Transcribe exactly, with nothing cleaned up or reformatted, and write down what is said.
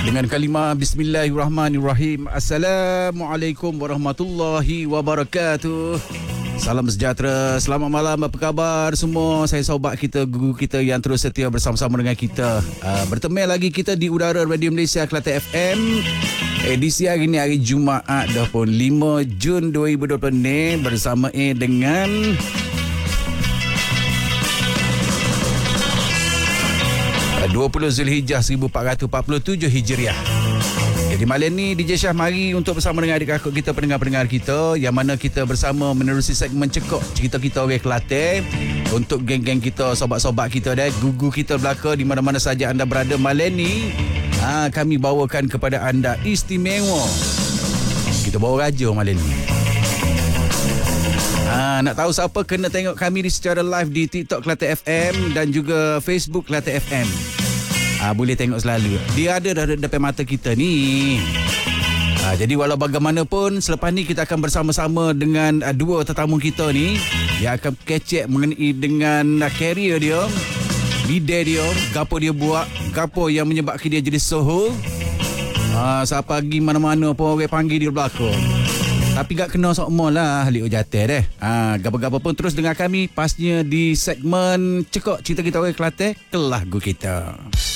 Dengan kalimah Bismillahirrahmanirrahim. Assalamualaikum warahmatullahi wabarakatuh. Salam sejahtera, selamat malam, apa khabar semua? Saya sobat kita, guru kita yang terus setia bersama-sama dengan kita. uh, Bertemu lagi kita di udara Radio Malaysia Kelantan F M. Edisi hari ni hari Jumaat dah pun lima Jun dua ribu dua puluh ni, bersama eh dengan dua puluh Zulhijjah seribu empat ratus empat puluh tujuh Hijriah. Jadi malam ni D J Syah mari untuk bersama dengan adik kakak kita, pendengar-pendengar kita, yang mana kita bersama menerusi segmen Cekok Cerita Kita Orang Kelantan. Untuk geng-geng kita, sobat-sobat kita dan gugu kita belaka di mana-mana saja anda berada malam ni, ha, kami bawakan kepada anda istimewa. Kita bawa raja malam ni. Ha, nak tahu siapa, kena tengok kami di secara live di TikTok Kelantan F M dan juga Facebook Kelantan F M. Ha, boleh tengok selalu. Dia ada dah depan mata kita ni. Ha, jadi walau bagaimanapun, selepas ni kita akan bersama-sama dengan uh, dua tetamu kita ni yang akan kecek mengenai dengan uh, career dia, bidai dia, gapo dia buat, gapo yang menyebabkan dia jadi soho. Ha, saat pagi mana-mana pun orang panggil dia belakang. Tapi gak kena sokmo lah Liu Jatuh deh. Ha, gapa-gapa pun terus dengar kami pastinya di segmen Cekok Cerita Kita Orang Kelantan, kelah gu kita.